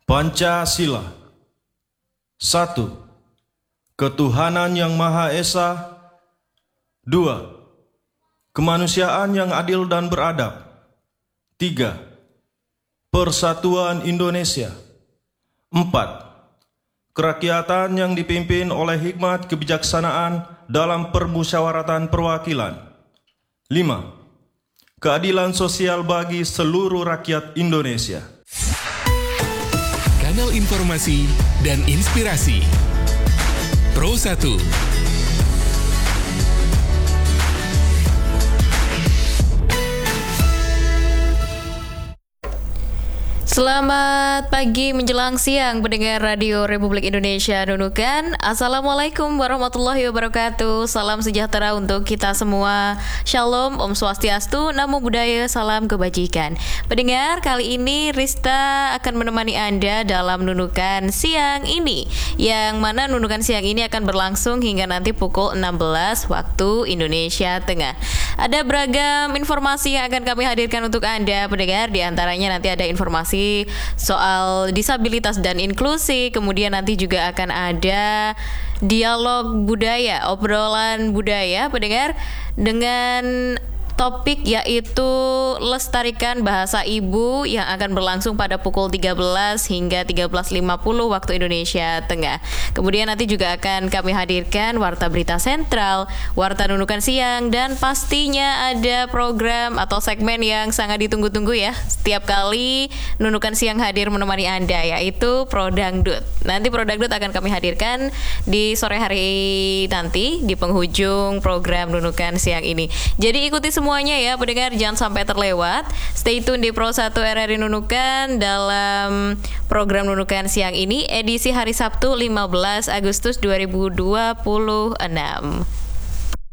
Pancasila. 1. Ketuhanan yang Maha Esa. 2. Kemanusiaan yang adil dan beradab. 3. Persatuan Indonesia. 4. Kerakyatan yang dipimpin oleh hikmat kebijaksanaan dalam permusyawaratan perwakilan. 5. Keadilan sosial bagi seluruh rakyat Indonesia. Kanal informasi dan inspirasi. Pro 1. Selamat pagi menjelang siang pendengar Radio Republik Indonesia Nunukan. Assalamualaikum warahmatullahi wabarakatuh. Salam sejahtera untuk kita semua. Shalom, Om Swastiastu, Namo Buddhaya, salam kebajikan. Pendengar, kali ini Rista akan menemani Anda dalam Nunukan siang ini, yang mana Nunukan siang ini akan berlangsung hingga nanti pukul 16 waktu Indonesia Tengah. Ada beragam informasi yang akan kami hadirkan untuk Anda pendengar. Di antaranya nanti ada informasi soal disabilitas dan inklusi, kemudian nanti juga akan ada dialog budaya, obrolan budaya pendengar, dengan topik yaitu lestarikan bahasa ibu yang akan berlangsung pada pukul 13 hingga 13.50 waktu Indonesia Tengah. Kemudian nanti juga akan kami hadirkan Warta Berita Sentral, Warta Nunukan Siang, dan pastinya ada program atau segmen yang sangat ditunggu-tunggu ya. Setiap kali Nunukan Siang hadir menemani Anda, yaitu Pro Dangdut. Nanti Pro Dangdut akan kami hadirkan di sore hari nanti di penghujung program Nunukan Siang ini. Jadi ikuti semuanya ya pendengar, jangan sampai terlewat. Stay tune di Pro 1 RRI Nunukan dalam program Nunukan Siang ini edisi hari Sabtu 15 Agustus 2026.